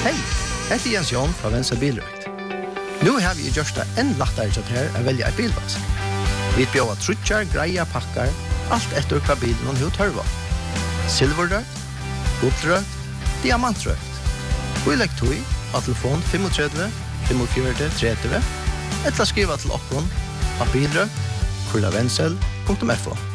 Hei, jeg heter Jens Jon fra Venstre Bilrøyt. Nå har vi gjort det enn lettere til her å velge et bilvask. Vi bjør trutjar, greier, pakker, alt etter hva bilen og hva tørver. Silverrøyt, gullrøyt, diamantrøyt. Og i lekktøy av telefon 35 45 30 eller skriva til okkon av bilrøyt, kurlavensel.fo.